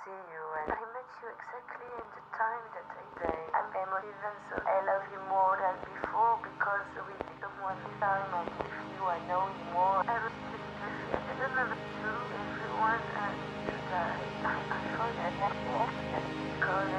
see you, and I met you exactly in the time that I say. I'm emotive, so I love you more than before because with someone this time I'm with you, I know you more. I really love you. I don't know what to do.